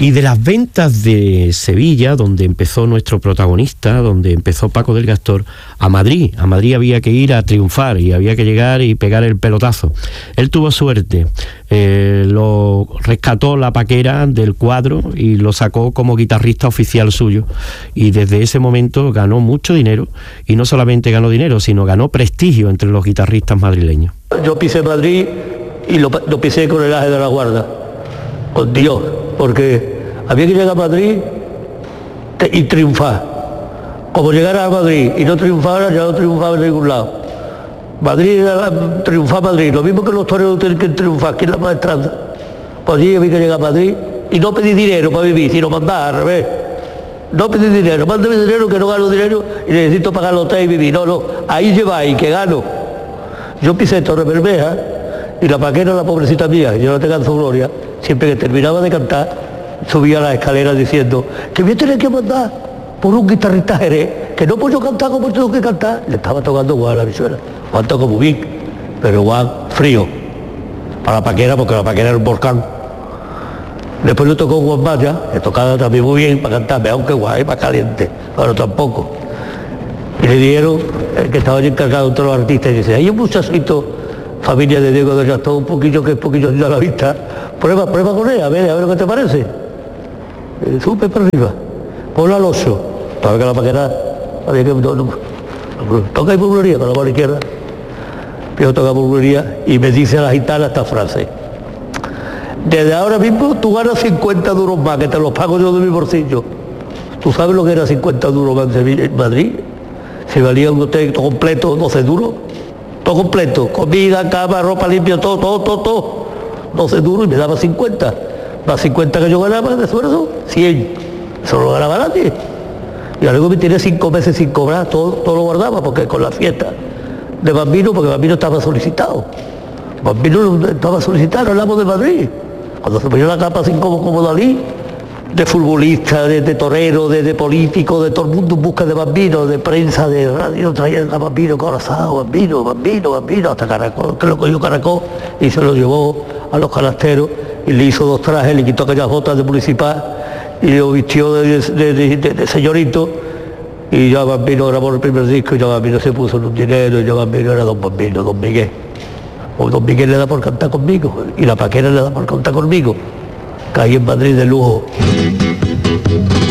Y de las ventas de Sevilla, donde empezó nuestro protagonista, donde empezó Paco del Gastor, a Madrid. A Madrid había que ir a triunfar y había que llegar y pegar el pelotazo. Él tuvo suerte, lo rescató la Paquera del cuadro y lo sacó como guitarrista oficial suyo. Y desde ese momento ganó mucho dinero, y no solamente ganó dinero, sino ganó prestigio entre los guitarristas madrileños. Yo pisé Madrid y lo pisé con el Aje de la Guarda, con Dios, porque había que llegar a Madrid y triunfar. Como llegara a Madrid y no triunfara, ya no triunfaba en ningún lado. Madrid era triunfar Madrid, lo mismo que los toreros tienen que triunfar, que es la maestranda. Pues allí había que llegar a Madrid y no pedir dinero para vivir, sino mandar al revés. No pedir dinero, mándame dinero que no gano dinero y necesito pagar el hotel y vivir. No, ahí lleváis, que gano. Yo pisé Torre Bermeja y la Paquera, la pobrecita mía, yo no te canso gloria, siempre que terminaba de cantar, subía a las escaleras diciendo que voy a tener que mandar por un guitarrista Jerez, que no puedo cantar como tengo que cantar. Le estaba tocando Juan la Visuela, Juan tocó muy bien, pero Juan frío, para la Paquera, porque la Paquera era un volcán. Después le tocó Juan Maya, que tocaba también muy bien para cantarme, aunque Juan es más caliente, pero tampoco. Y le dieron, que estaba allí encargado de todos los artistas, y dice, hay un muchachito, familia de Diego del Gastón, un poquillo que es poquillo a la vista, prueba con él, a ver lo que te parece. Sube para arriba, ponlo al 8, para que la Paquera, había que toca burbulería con la mano izquierda, yo toca burbulería y me dice a la gitana esta frase: desde ahora mismo tú ganas 50 duros más, que te los pago yo de mi bolsillo. ¿Tú sabes lo que era 50 duros más en Madrid? Se valía un hotel todo completo, 12 duros, todo completo, comida, cama, ropa limpia, todo, 12 duros, y me daba 50, más 50 que yo ganaba de esfuerzo, 100, eso no lo ganaba nadie. Y luego me tiré 5 meses sin cobrar, todo lo guardaba, porque con la fiesta de Bambino, porque Bambino estaba solicitado. Bambino estaba solicitado, hablamos de Madrid. Cuando se ponía la capa así como Dalí, de futbolista, de torero, de político, de todo el mundo en busca de Bambino, de prensa, de radio, traían a Bambino corazado, Bambino, hasta Caracol, que lo cogió Caracol y se lo llevó a los canasteros y le hizo 2 trajes, le quitó aquellas botas de municipal y lo vistió de señorito, y ya Bambino grabó el primer disco y ya Bambino se puso en un dinero y ya Bambino era Don Bambino, Don Miguel. O Don Miguel le da por cantar conmigo y la Paquera le da por cantar conmigo. Caí en Madrid de lujo.